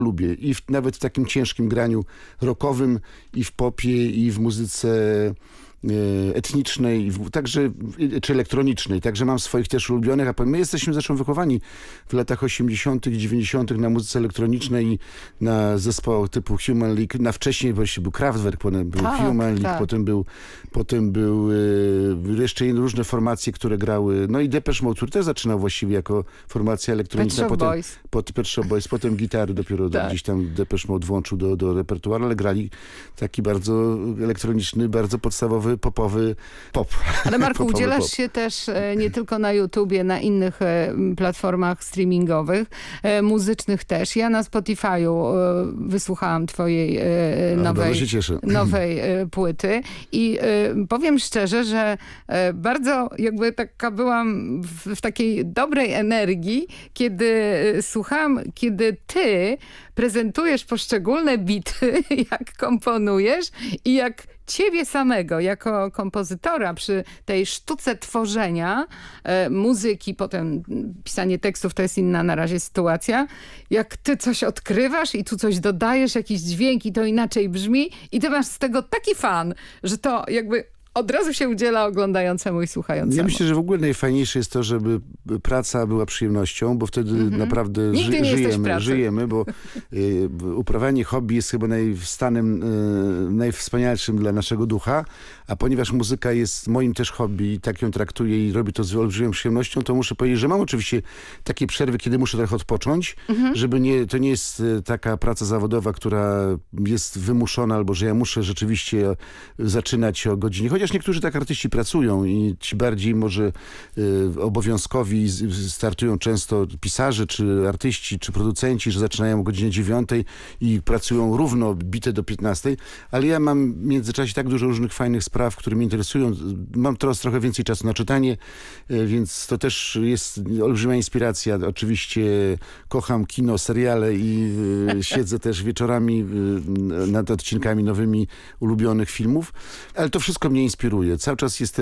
lubię. Nawet w takim ciężkim graniu rockowym, i w popie, i w muzyce etnicznej, czy elektronicznej. Także mam swoich też ulubionych, a my jesteśmy zresztą wychowani w latach 80., 90. na muzyce elektronicznej i na zespołach typu Human League. Na wcześniej właśnie był Kraftwerk, potem był Human League, potem był jeszcze różne formacje, które grały. No i Depeche Mode, który też zaczynał właściwie jako formacja elektroniczna. Pet Shop Boys, potem gitary dopiero gdzieś tam Depeche Mode włączył do repertuaru, ale grali taki bardzo elektroniczny, bardzo podstawowy popowy pop. Ale Marku, udzielasz się też nie tylko na YouTubie, na innych platformach streamingowych, muzycznych też. Ja na Spotify'u wysłuchałam twojej nowej płyty i powiem szczerze, że bardzo jakby taka byłam w takiej dobrej energii, kiedy słuchałam, kiedy ty prezentujesz poszczególne bity, jak komponujesz i jak ciebie samego jako kompozytora przy tej sztuce tworzenia muzyki, potem pisanie tekstów to jest inna na razie sytuacja, jak ty coś odkrywasz i tu coś dodajesz, jakiś dźwięk i to inaczej brzmi i ty masz z tego taki fan, że to jakby od razu się udziela oglądającemu i słuchającemu. Ja myślę, że w ogóle najfajniejsze jest to, żeby praca była przyjemnością, bo wtedy naprawdę żyjemy, bo uprawianie hobby jest chyba stanem najwspanialszym dla naszego ducha, a ponieważ muzyka jest moim też hobby i tak ją traktuję i robię to z olbrzymią przyjemnością, to muszę powiedzieć, że mam oczywiście takie przerwy, kiedy muszę trochę odpocząć, żeby to nie jest taka praca zawodowa, która jest wymuszona, albo że ja muszę rzeczywiście zaczynać o godzinie. Chociaż niektórzy tak artyści pracują i ci bardziej może obowiązkowi startują często pisarze, czy artyści, czy producenci, że zaczynają o godzinie 9 i pracują równo bite do 15, ale ja mam w międzyczasie tak dużo różnych fajnych spraw, które mnie interesują. Mam teraz trochę więcej czasu na czytanie, więc to też jest olbrzymia inspiracja. Oczywiście kocham kino, seriale i siedzę też wieczorami nad odcinkami nowymi ulubionych filmów, ale to wszystko mnie inspiruje. Cały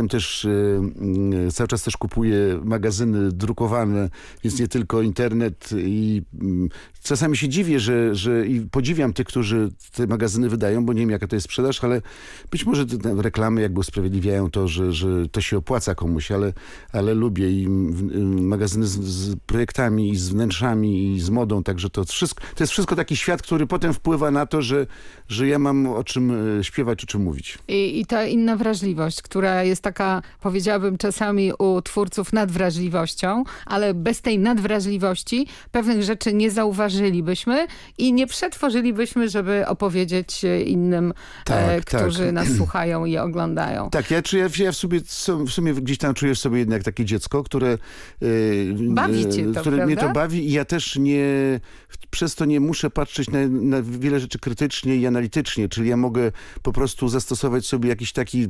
czas też kupuję magazyny drukowane, jest nie tylko internet i czasami się dziwię, że i podziwiam tych, którzy te magazyny wydają, bo nie wiem, jaka to jest sprzedaż, ale być może te reklamy jakby usprawiedliwiają to, że to się opłaca komuś, ale lubię i magazyny z projektami, i z wnętrzami, i z modą, także to jest wszystko taki świat, który potem wpływa na to, że ja mam o czym śpiewać, o czym mówić. I ta inna wrażliwość, która jest taka, powiedziałabym czasami u twórców nadwrażliwością, ale bez tej nadwrażliwości pewnych rzeczy nie zauważylibyśmy i nie przetworzylibyśmy, żeby opowiedzieć innym, którzy nas słuchają i oglądają. Tak, ja w sumie gdzieś tam czuję w sobie jednak takie dziecko, które bawi cię to, które mnie to bawi i ja też przez to nie muszę patrzeć na wiele rzeczy krytycznie i analitycznie, czyli ja mogę po prostu zastosować sobie jakiś taki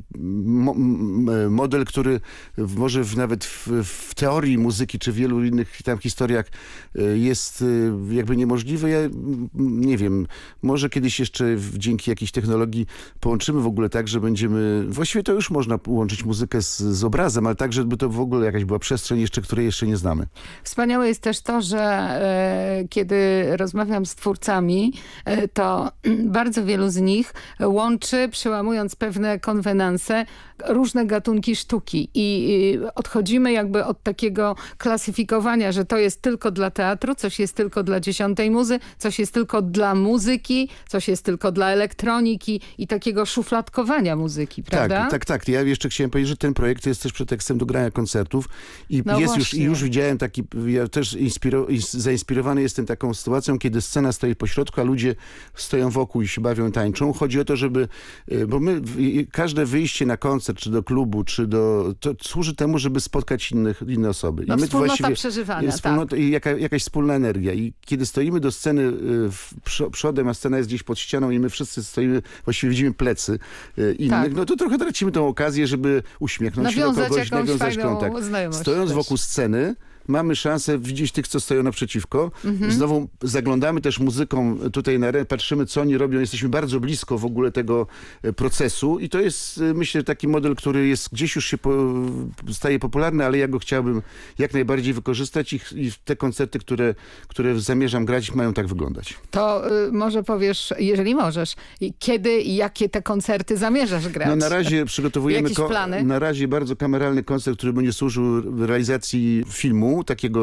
model, który może nawet w teorii muzyki, czy w wielu innych tam historiach jest jakby niemożliwy. Ja nie wiem, może kiedyś jeszcze dzięki jakiejś technologii połączymy w ogóle tak, że właściwie to już można łączyć muzykę z obrazem, ale tak, żeby to w ogóle jakaś była przestrzeń której jeszcze nie znamy. Wspaniałe jest też to, że kiedy rozmawiam z twórcami, to bardzo wielu z nich łączy, przełamując pewne konwenanse, różne gatunki sztuki i odchodzimy jakby od takiego klasyfikowania, że to jest tylko dla teatru, coś jest tylko dla 10. muzy, coś jest tylko dla muzyki, coś jest tylko dla elektroniki i takiego szufladkowania muzyki, prawda? Tak. Ja jeszcze chciałem powiedzieć, że ten projekt jest też pretekstem do grania koncertów i już widziałem taki, ja też zainspirowany jestem taką sytuacją, kiedy scena stoi po środku, a ludzie stoją wokół i się bawią, tańczą. Chodzi o to, bo każde wyjście na koncert, czy do klubu, to służy temu, żeby spotkać inne osoby. No, wspólnota przeżywania, i jakaś wspólna energia. I kiedy stoimy do sceny przodem, a scena jest gdzieś pod ścianą i my wszyscy stoimy, właściwie widzimy plecy innych, no to trochę tracimy tą okazję, żeby uśmiechnąć się do kogoś, nawiązać kontakt. Znajomość Stojąc wokół sceny, mamy szansę widzieć tych, co stoją naprzeciwko. Znowu zaglądamy też muzyką tutaj na patrzymy, co oni robią. Jesteśmy bardzo blisko w ogóle tego procesu i to jest, myślę, taki model, który jest gdzieś już się staje popularny, ale ja go chciałbym jak najbardziej wykorzystać i te koncerty, które zamierzam grać, mają tak wyglądać. To może powiesz, jeżeli możesz, kiedy i jakie te koncerty zamierzasz grać? No na razie przygotowujemy jakieś plany? na razie bardzo kameralny koncert, który będzie służył realizacji filmu, takiego